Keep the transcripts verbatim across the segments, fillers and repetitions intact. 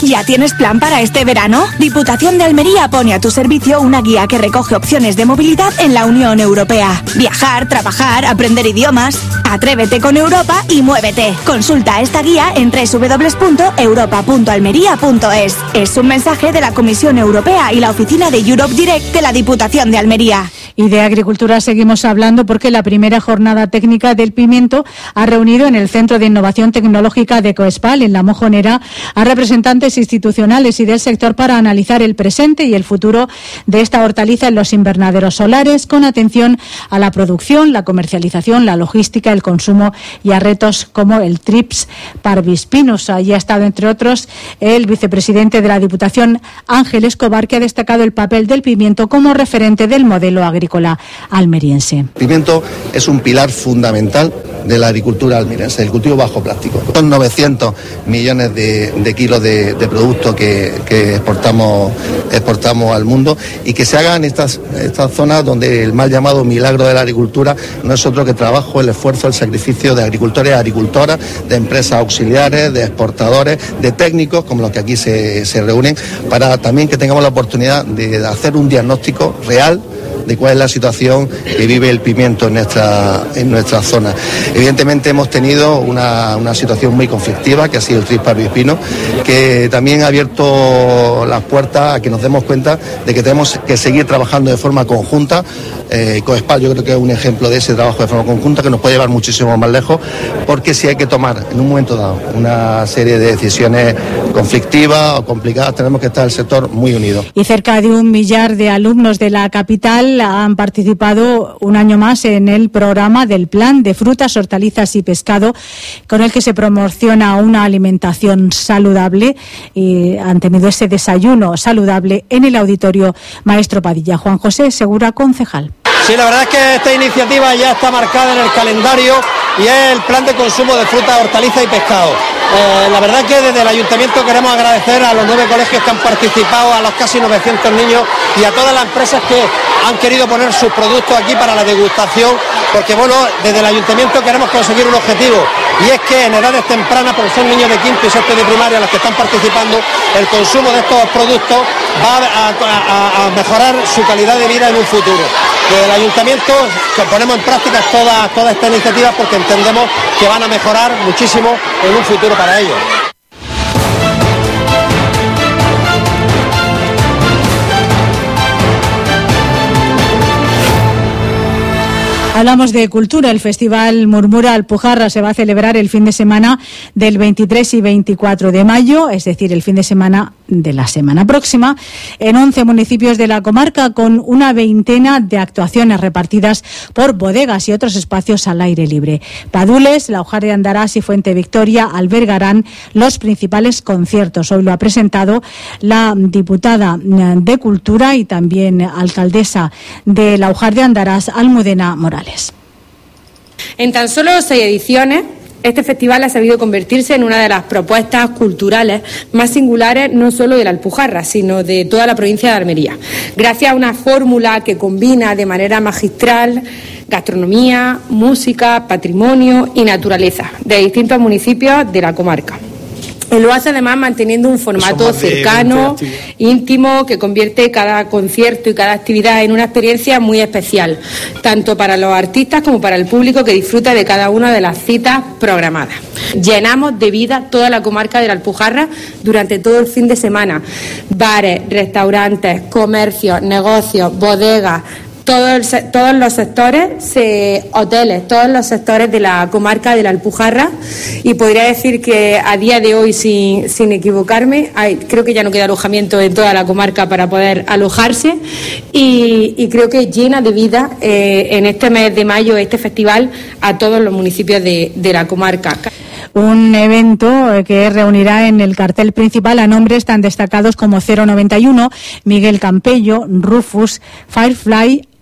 ¿Ya tienes plan para este verano? Diputación de Almería pone a tu servicio una guía que recoge opciones de movilidad en la Unión Europea. Viajar, trabajar, aprender idiomas. Atrévete con Europa y muévete. Consulta esta guía en doble u doble u doble u punto europa punto almería punto es. Es un mensaje de la Comisión Europea y la oficina de Europe Direct de la Diputación de Almería. Y de agricultura seguimos hablando porque la primera jornada técnica del pimiento ha reunido en el Centro de Innovación Tecnológica de Coespal, en La Mojonera, a representantes institucionales y del sector para analizar el presente y el futuro de esta hortaliza en los invernaderos solares, con atención a la producción, la comercialización, la logística, el consumo y a retos como el Trips parvispinus. Allí ha estado, entre otros, el vicepresidente de la Diputación, Ángel Escobar, que ha destacado el papel del pimiento como referente del modelo agrícola almeriense. El pimiento es un pilar fundamental de la agricultura almeriense, el cultivo bajo plástico. Son novecientos millones de, de kilos de, de productos que, que exportamos, exportamos al mundo, y que se haga en estas, estas zonas donde el mal llamado milagro de la agricultura no es otro que trabajo, el esfuerzo, el sacrificio de agricultores y agricultoras, de empresas auxiliares, de exportadores, de técnicos como los que aquí se, se reúnen, para también que tengamos la oportunidad de hacer un diagnóstico real de cuál es la situación que vive el pimiento en nuestra, en nuestra zona. Evidentemente hemos tenido una, una situación muy conflictiva, que ha sido el Trips parvispinus, que también ha abierto las puertas a que nos demos cuenta de que tenemos que seguir trabajando de forma conjunta. Eh, Coespal yo creo que es un ejemplo de ese trabajo de forma conjunta que nos puede llevar muchísimo más lejos, porque si hay que tomar en un momento dado una serie de decisiones conflictivas o complicadas, tenemos que estar el sector muy unido. Y cerca de un millar de alumnos de la capital han participado un año más en el programa del Plan de Frutas, Hortalizas y Pescado, con el que se promociona una alimentación saludable, y han tenido ese desayuno saludable en el Auditorio Maestro Padilla. Juan José Segura, concejal. Sí, la verdad es que esta iniciativa ya está marcada en el calendario y es el plan de consumo de frutas, hortalizas y pescado. Eh, la verdad es que desde el Ayuntamiento queremos agradecer a los nueve colegios que han participado, a los casi novecientos niños y a todas las empresas que han querido poner sus productos aquí para la degustación, porque bueno, desde el Ayuntamiento queremos conseguir un objetivo, y es que en edades tempranas, porque son niños de quinto y sexto de primaria los que están participando, el consumo de estos productos va a, a, a mejorar su calidad de vida en un futuro. Desde el Ayuntamiento que ponemos en práctica todas toda estas iniciativas porque entendemos que van a mejorar muchísimo en un futuro para ellos. Hablamos de cultura. El Festival Murmura Alpujarra se va a celebrar el fin de semana del veintitrés y veinticuatro de mayo, es decir, el fin de semana de la semana próxima, en once municipios de la comarca, con una veintena de actuaciones repartidas por bodegas y otros espacios al aire libre. Padules, Laujar de Andarás y Fuente Victoria albergarán los principales conciertos. Hoy lo ha presentado la diputada de Cultura y también alcaldesa de Laujar de Andarás, Almudena Morales. En tan solo seis ediciones, este festival ha sabido convertirse en una de las propuestas culturales más singulares, no solo de la Alpujarra, sino de toda la provincia de Almería, gracias a una fórmula que combina de manera magistral gastronomía, música, patrimonio y naturaleza de distintos municipios de la comarca. Y lo hace además manteniendo un formato cercano, íntimo, que convierte cada concierto y cada actividad en una experiencia muy especial, tanto para los artistas como para el público que disfruta de cada una de las citas programadas. Llenamos de vida toda la comarca de la Alpujarra durante todo el fin de semana. Bares, restaurantes, comercios, negocios, bodegas, Todos, el, todos los sectores, se, hoteles, todos los sectores de la comarca de la Alpujarra, y podría decir que a día de hoy, sin, sin equivocarme, hay, creo que ya no queda alojamiento en toda la comarca para poder alojarse, y, y creo que llena de vida eh, en este mes de mayo este festival a todos los municipios de, de la comarca. Un evento que reunirá en el cartel principal a nombres tan destacados como cero noventa y uno, Miguel Campello, Rufus, Firefly,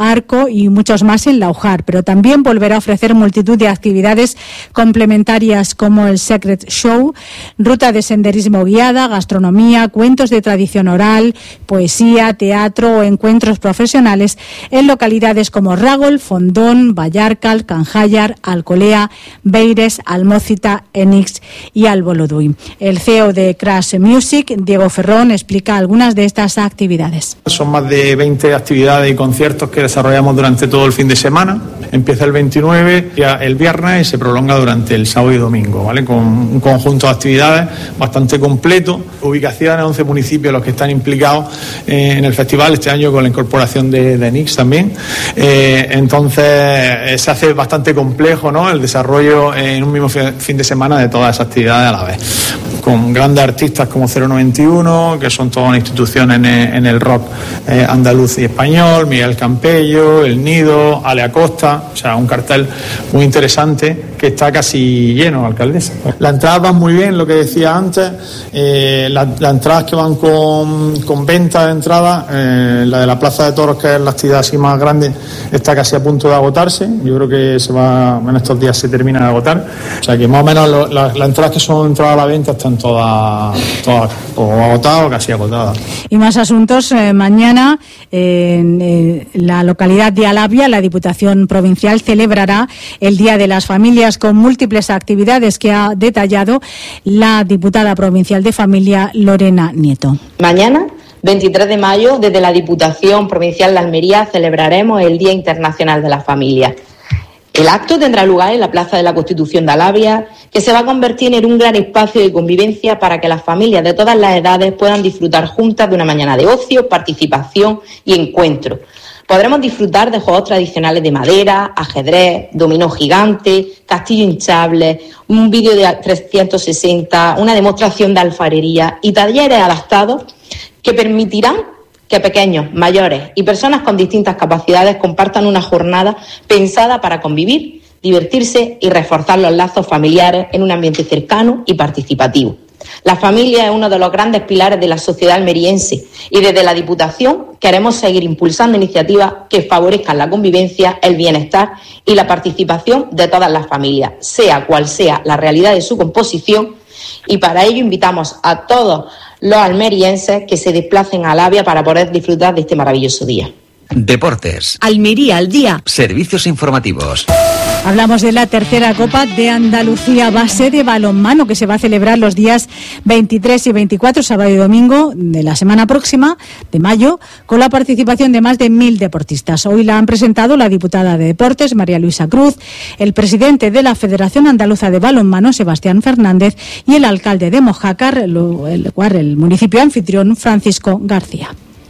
Arco y muchos más en Laujar, pero también volverá a ofrecer multitud de actividades complementarias como el Secret Show, ruta de senderismo guiada, gastronomía, cuentos de tradición oral, poesía, teatro o encuentros profesionales en localidades como Ragol, Fondón, Vallarcal, Canjayar, Alcolea, Beires, Almócita, Enix y Alboloduy. El C E O de Crash Music, Diego Ferrón, explica algunas de estas actividades. Son más de veinte actividades y conciertos que desarrollamos durante todo el fin de semana. Empieza el veintinueve, ya el viernes, y se prolonga durante el sábado y domingo, ¿vale? Con un conjunto de actividades bastante completo. Ubicaciones, once municipios los que están implicados eh, en el festival, este año con la incorporación de, de Nix también. Eh, entonces eh, se hace bastante complejo, ¿no?, el desarrollo en un mismo fin de semana de todas esas actividades a la vez, con grandes artistas como cero noventa y uno, que son todas instituciones en el, en el rock eh, andaluz y español, Miguel Campello, El Nido, Ale Acosta, o sea, un cartel muy interesante que está casi lleno, alcaldesa. Las entradas van muy bien, lo que decía antes, eh, las, las entradas que van con, con venta de entradas, eh, la de la Plaza de Toros, que es la actividad así más grande, está casi a punto de agotarse. Yo creo que se va, en estos días se termina de agotar, o sea que más o menos lo, la, las entradas que son entradas a la venta están todas, todas o agotadas o casi agotadas. Y más asuntos. Eh, mañana eh, en eh, la localidad de Alavia, la Diputación Provincial celebrará el Día de las Familias con múltiples actividades que ha detallado la diputada provincial de Familia, Lorena Nieto. Mañana, veintitrés de mayo, desde la Diputación Provincial de Almería celebraremos el Día Internacional de la Familia. El acto tendrá lugar en la Plaza de la Constitución de Alavia, que se va a convertir en un gran espacio de convivencia para que las familias de todas las edades puedan disfrutar juntas de una mañana de ocio, participación y encuentro. Podremos disfrutar de juegos tradicionales de madera, ajedrez, dominó gigante, castillo hinchable, un vídeo de trescientos sesenta, una demostración de alfarería y talleres adaptados que permitirán que pequeños, mayores y personas con distintas capacidades compartan una jornada pensada para convivir, divertirse y reforzar los lazos familiares en un ambiente cercano y participativo. La familia es uno de los grandes pilares de la sociedad almeriense y desde la Diputación queremos seguir impulsando iniciativas que favorezcan la convivencia, el bienestar y la participación de todas las familias, sea cual sea la realidad de su composición, y para ello invitamos a todos los almerienses que se desplacen a Alavia para poder disfrutar de este maravilloso día. Deportes. Almería al día. Servicios informativos. Hablamos de la tercera Copa de Andalucía Base de balonmano, que se va a celebrar los días veintitrés y veinticuatro, sábado y domingo de la semana próxima, de mayo, con la participación de más de mil deportistas. Hoy la han presentado la diputada de Deportes, María Luisa Cruz, el presidente de la Federación Andaluza de Balonmano, Sebastián Fernández, y el alcalde de Mojácar, el, el, el municipio anfitrión, Francisco García.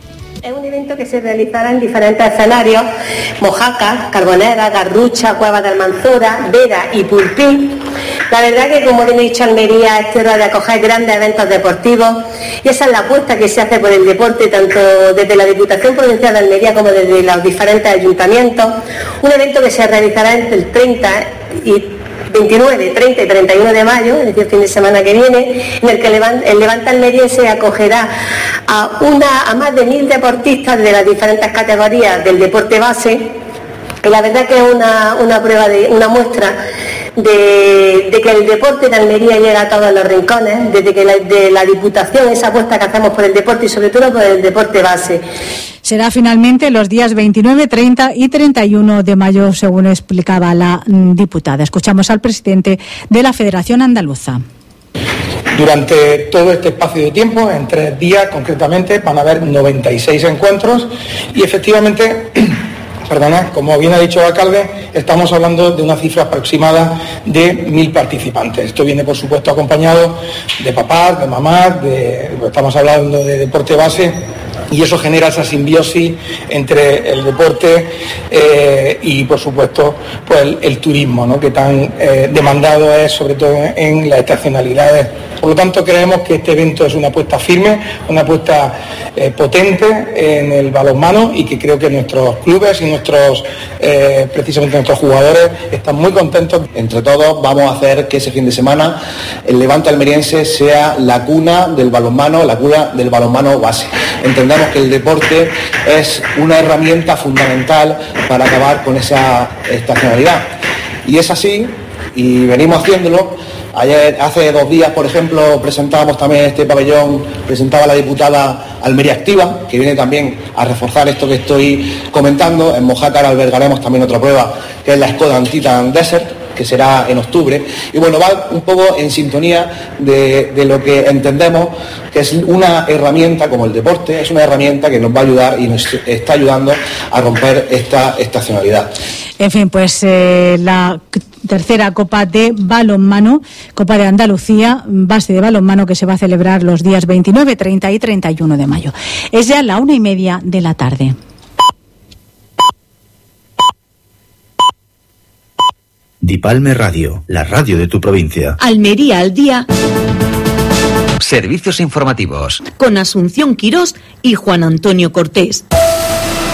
Es un evento que se realizará en diferentes escenarios: Mojácar, Carbonera, Garrucha, Cueva de Almanzora, Vera y Pulpí. La verdad que, como bien he dicho, Almería es tierra de acoger grandes eventos deportivos, y esa es la apuesta que se hace por el deporte tanto desde la Diputación Provincial de Almería como desde los diferentes ayuntamientos. Un evento que se realizará entre el treinta y veintinueve, treinta y treinta y uno de mayo, es decir, el fin de semana que viene, en el que el Levante almeriense acogerá a, una, a más de mil deportistas de las diferentes categorías del deporte base. Y la verdad que es una, una prueba, de una muestra de, de que el deporte de Almería llega a todos los rincones, desde que la, de la Diputación, esa apuesta que hacemos por el deporte y sobre todo por el deporte base. Será finalmente los días veintinueve, treinta y treinta y uno de mayo, según explicaba la diputada. Escuchamos al presidente de la Federación Andaluza. Durante todo este espacio de tiempo, en tres días concretamente, van a haber noventa y seis encuentros y efectivamente, perdona, como bien ha dicho el alcalde, estamos hablando de una cifra aproximada de mil participantes. Esto viene, por supuesto, acompañado de papás, de mamás, de, estamos hablando de deporte base, y eso genera esa simbiosis entre el deporte eh, y, por supuesto, pues el, el turismo, ¿no?, que tan eh, demandado es, sobre todo en las estacionalidades. Por lo tanto, creemos que este evento es una apuesta firme, una apuesta eh, potente en el balonmano, y que creo que nuestros clubes y nuestros, eh, precisamente nuestros jugadores, están muy contentos. Entre todos vamos a hacer que ese fin de semana el Levante almeriense sea la cuna del balonmano, la cuna del balonmano base. Entendemos entendemos que el deporte es una herramienta fundamental para acabar con esa estacionalidad. Y es así, y venimos haciéndolo. Ayer, hace dos días, por ejemplo, presentábamos también este pabellón, presentaba la diputada Almería Activa, que viene también a reforzar esto que estoy comentando. En Mojácar albergaremos también otra prueba, que es la Skoda Antitan Desert, que será en octubre. Y bueno, va un poco en sintonía de, de lo que entendemos que es una herramienta como el deporte, es una herramienta que nos va a ayudar y nos está ayudando a romper esta estacionalidad. En fin, pues eh, la tercera Copa de Balonmano, Copa de Andalucía, base de balonmano, que se va a celebrar los días veintinueve, treinta y treinta y uno de mayo. Es ya la una y media de la tarde. Dipalme Radio, la radio de tu provincia. Almería al día. Servicios informativos. Con Asunción Quirós y Juan Antonio Cortés.